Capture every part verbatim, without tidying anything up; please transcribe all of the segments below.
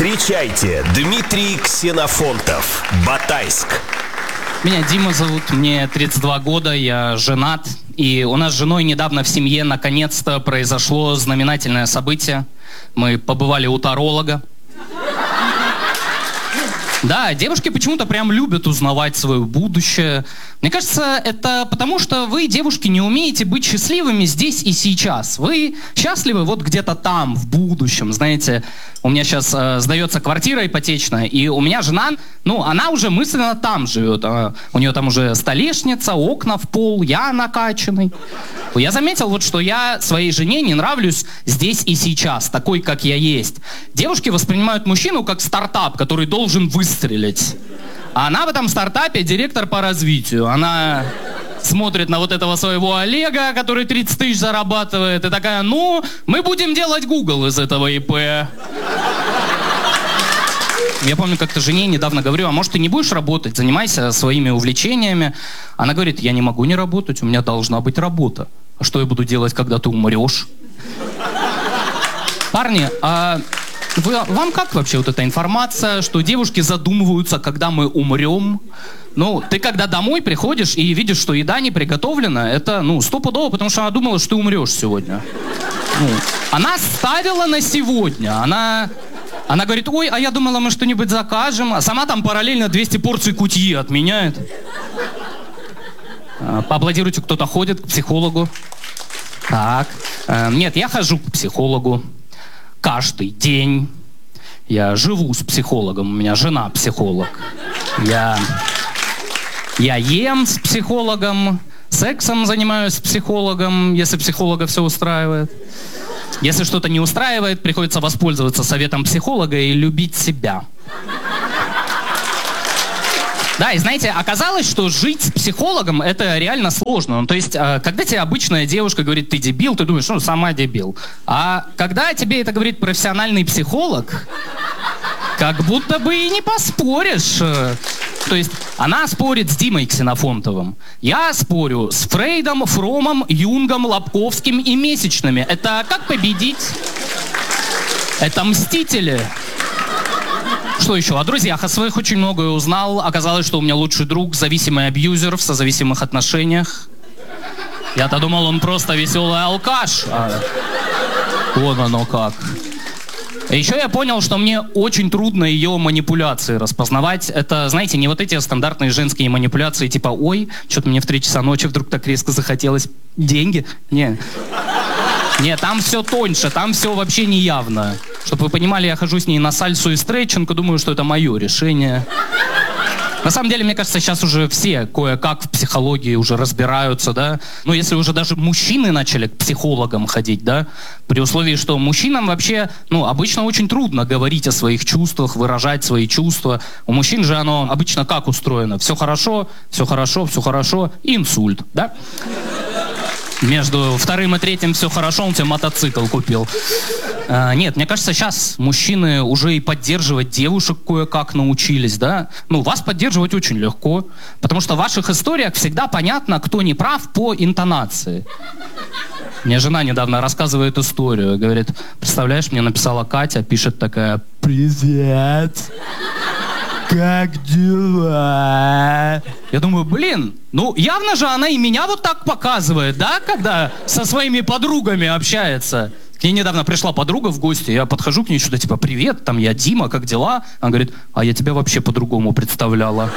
Встречайте, Дмитрий Ксенофонтов, Батайск. Меня Дима зовут, мне тридцать два года, я женат. И у нас с женой недавно в семье наконец-то произошло знаменательное событие. Мы побывали у таролога. Да, девушки почему-то прям любят узнавать свое будущее. Мне кажется, это потому, что вы, девушки, не умеете быть счастливыми здесь и сейчас. Вы счастливы вот где-то там, в будущем, знаете. У меня сейчас э, сдается квартира ипотечная, и у меня жена, ну, она уже мысленно там живет. А, у нее там уже столешница, окна в пол, я накачанный. Я заметил вот, что я своей жене не нравлюсь здесь и сейчас, такой, как я есть. Девушки воспринимают мужчину как стартап, который должен выстрелить. А она в этом стартапе директор по развитию. Она смотрит на вот этого своего Олега, который тридцать тысяч зарабатывает, и такая: ну, мы будем делать Google из этого ИП. Я помню, как-то жене недавно говорю: а может, ты не будешь работать, занимайся своими увлечениями. Она говорит: я не могу не работать, у меня должна быть работа. А что я буду делать, когда ты умрешь? Парни, а вы, вам как вообще вот эта информация, что девушки задумываются, когда мы умрем? Ну, ты когда домой приходишь и видишь, что еда не приготовлена, это, ну, стопудово, потому что она думала, что ты умрешь сегодня. Ну, она ставила на сегодня, она... Она говорит: ой, а я думала, мы что-нибудь закажем. А сама там параллельно двести порций кутьи отменяет. Поаплодируйте, кто-то ходит к психологу. Так. Нет, я хожу к психологу. Каждый день. Я живу с психологом. У меня жена психолог. Я, я ем с психологом. Сексом занимаюсь с психологом, если психолога все устраивает. Если что-то не устраивает, приходится воспользоваться советом психолога и любить себя. Да, и знаете, оказалось, что жить с психологом — это реально сложно. Ну, то есть, когда тебе обычная девушка говорит: ты дебил, ты думаешь: ну, сама дебил. А когда тебе это говорит профессиональный психолог, как будто бы и не поспоришь. То есть она спорит с Димой Ксенофонтовым. Я спорю с Фрейдом, Фромом, Юнгом, Лобковским и месячными. Это как победить? Это мстители. Что еще? О друзьях о своих очень многое узнал. Оказалось, что у меня лучший друг — зависимый абьюзер в созависимых отношениях. Я-то думал, он просто веселый алкаш. А вон оно как. Еще я понял, что мне очень трудно ее манипуляции распознавать. Это, знаете, не вот эти стандартные женские манипуляции, типа: ой, что-то мне в три часа ночи вдруг так резко захотелось деньги. Не. Не, там все тоньше, там все вообще не явно. Чтобы вы понимали, я хожу с ней на сальсу и стретчинг, и думаю, что это мое решение. На самом деле, мне кажется, сейчас уже все кое-как в психологии уже разбираются, да. Ну, если уже даже мужчины начали к психологам ходить, да, при условии, что мужчинам вообще, ну, обычно очень трудно говорить о своих чувствах, выражать свои чувства. У мужчин же оно обычно как устроено? Все хорошо, все хорошо, все хорошо, и инсульт, да? Между вторым и третьим все хорошо, он тебе мотоцикл купил. А, нет, мне кажется, сейчас мужчины уже и поддерживать девушек кое-как научились, да? Ну, вас поддерживать очень легко, потому что в ваших историях всегда понятно, кто не прав по интонации. Мне жена недавно рассказывает историю, говорит: представляешь, мне написала Катя, пишет такая: привет. Как дела? Я думаю, блин, ну явно же она и меня вот так показывает, да, когда со своими подругами общается. К ней недавно пришла подруга в гости, я подхожу к ней, что-то типа: привет, там я Дима, как дела? Она говорит: а я тебя вообще по-другому представляла.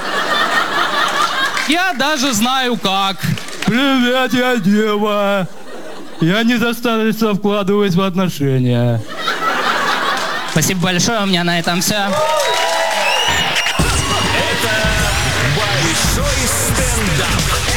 Я даже знаю как. Привет, я Дима. Я недостаточно вкладываюсь в отношения. Спасибо большое, у меня на этом все. Большой стендап.